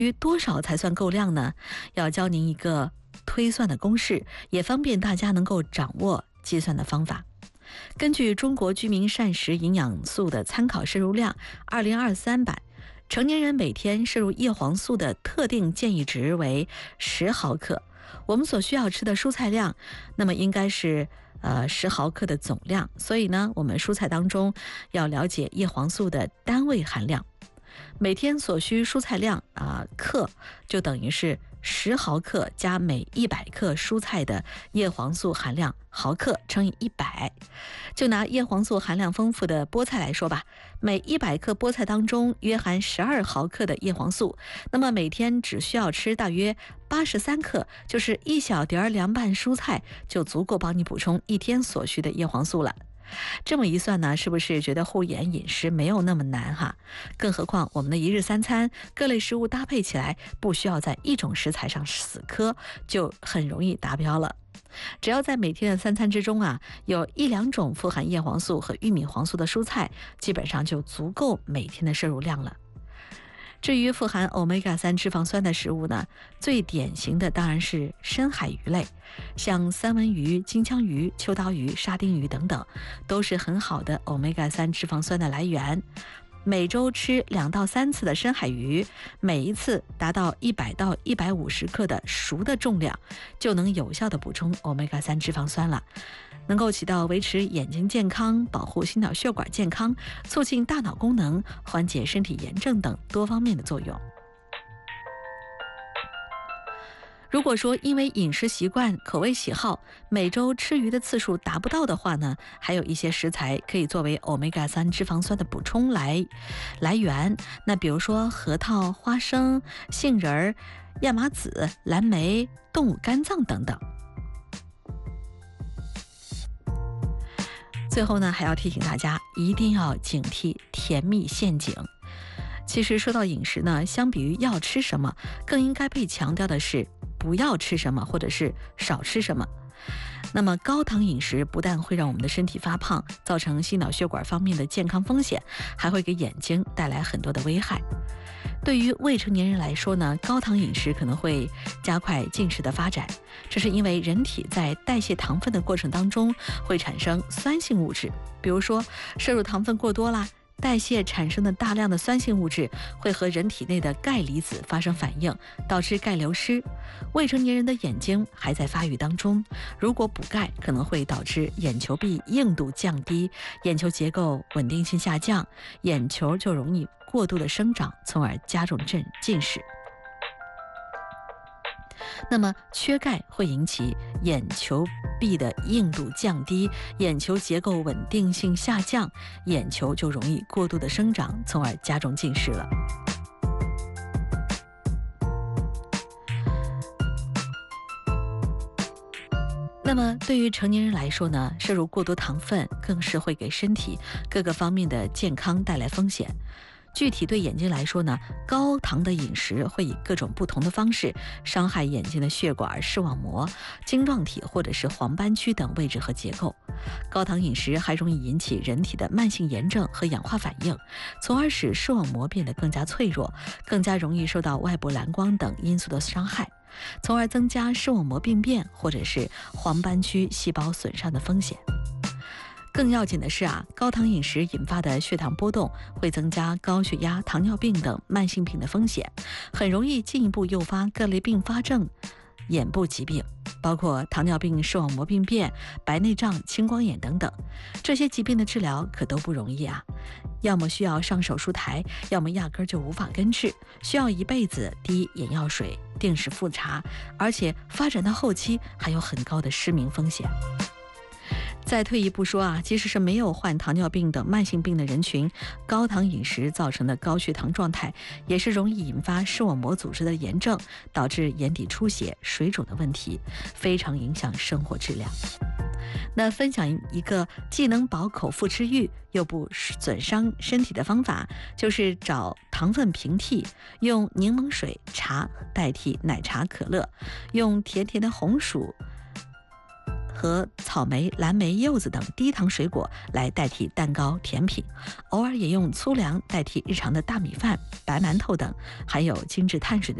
于多少才算够量呢？要教您一个推算的公式，也方便大家能够掌握计算的方法。根据中国居民膳食营养素的参考摄入量2023版，成年人每天摄入叶黄素的特定建议值为10毫克。我们所需要吃的蔬菜量，那么应该是10毫克的总量。所以呢，我们蔬菜当中要了解叶黄素的单位含量。每天所需蔬菜量克就等于是10毫克加每100克蔬菜的叶黄素含量毫克乘以100。就拿叶黄素含量丰富的菠菜来说吧，每100克菠菜当中约含12毫克的叶黄素，那么每天只需要吃大约83克，就是1小碟凉拌蔬菜就足够帮你补充一天所需的叶黄素了。这么一算呢，是不是觉得护眼饮食没有那么难哈？更何况我们的一日三餐各类食物搭配起来，不需要在一种食材上死磕，就很容易达标了。只要在每天的3餐之中有1-2种富含叶黄素和玉米黄素的蔬菜，基本上就足够每天的摄入量了。至于富含 Omega-3 脂肪酸的食物呢，最典型的当然是深海鱼类，像三文鱼、金枪鱼、秋刀鱼、沙丁鱼等等，都是很好的 Omega-3 脂肪酸的来源。每周吃2到3次的深海鱼，每一次达到100到150克的熟的重量，就能有效的补充 Omega-3 脂肪酸了，能够起到维持眼睛健康、保护心脑血管健康、促进大脑功能、缓解身体炎症等多方面的作用。如果说因为饮食习惯、口味喜好，每周吃鱼的次数达不到的话呢，还有一些食材可以作为 Omega-3 脂肪酸的补充来源。那比如说核桃、花生、杏仁、亚麻籽、蓝莓、动物肝脏等等。最后呢，还要提醒大家一定要警惕甜蜜陷阱。其实说到饮食呢，相比于要吃什么，更应该被强调的是不要吃什么，或者是少吃什么。那么高糖饮食不但会让我们的身体发胖，造成心脑血管方面的健康风险，还会给眼睛带来很多的危害。对于未成年人来说呢，高糖饮食可能会加快近视的发展，这是因为人体在代谢糖分的过程当中会产生酸性物质，比如说摄入糖分过多啦，代谢产生的大量的酸性物质会和人体内的钙离子发生反应，导致钙流失。未成年人的眼睛还在发育当中，如果补钙可能会导致眼球壁硬度降低，眼球结构稳定性下降，眼球就容易过度的生长，从而加重近视。那么缺钙会引起眼球壁的硬度降低，眼球结构稳定性下降，眼球就容易过度的生长，从而加重近视了。那么对于成年人来说呢，摄入过多糖分更是会给身体各个方面的健康带来风险。具体对眼睛来说呢，高糖的饮食会以各种不同的方式伤害眼睛的血管、视网膜、晶状体或者是黄斑区等位置和结构。高糖饮食还容易引起人体的慢性炎症和氧化反应，从而使视网膜变得更加脆弱，更加容易受到外部蓝光等因素的伤害，从而增加视网膜病变或者是黄斑区细胞损伤的风险。更要紧的是高糖饮食引发的血糖波动会增加高血压、糖尿病等慢性病的风险，很容易进一步诱发各类并发症、眼部疾病，包括糖尿病、视网膜病变、白内障、青光眼等等。这些疾病的治疗可都不容易要么需要上手术台，要么压根就无法根治，需要一辈子滴眼药水、定时复查，而且发展到后期还有很高的失明风险。再退一步说即使是没有患糖尿病等慢性病的人群，高糖饮食造成的高血糖状态也是容易引发视网膜组织的炎症，导致眼底出血、水肿的问题，非常影响生活质量。那分享一个既能保口腹之欲又不损伤身体的方法，就是找糖分平替，用柠檬水、茶代替奶茶、可乐，用甜甜的红薯和草莓、蓝莓、柚子等低糖水果来代替蛋糕、甜品，偶尔也用粗粮代替日常的大米饭、白馒头等含有精致碳水的